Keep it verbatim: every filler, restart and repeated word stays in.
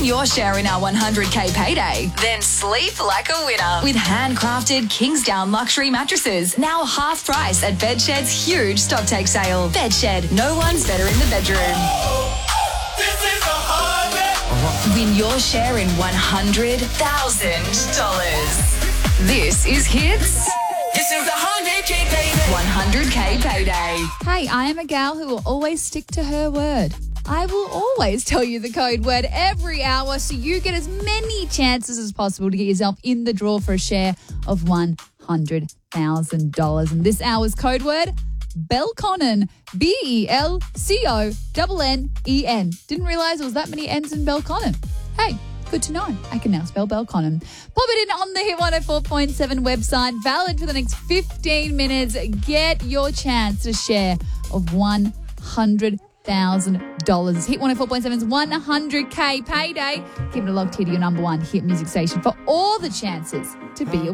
your share in our one hundred K payday. Then sleep like a winner with handcrafted Kingsdown luxury mattresses. Now half price at Bedshed's huge stock take sale. Bedshed, no one's better in the bedroom. This is a hard Win your share in one hundred thousand dollars. This is Hits. This is the one hundred K payday. one hundred K payday. Hey, I am a gal who will always stick to her word. I will always tell you the code word every hour so you get as many chances as possible to get yourself in the draw for a share of one hundred thousand dollars. And this hour's code word, Belconnen. B E L C O N N E N. Didn't realise there was that many N's in Belconnen. Hey, good to know. I can now spell Belconnen. Pop it in on the Hit one oh four point seven website. Valid for the next fifteen minutes. Get your chance to share of one hundred thousand dollars. Hit one oh four point seven's one hundred K payday. Keep it locked here to your number one hit music station for all the chances to be a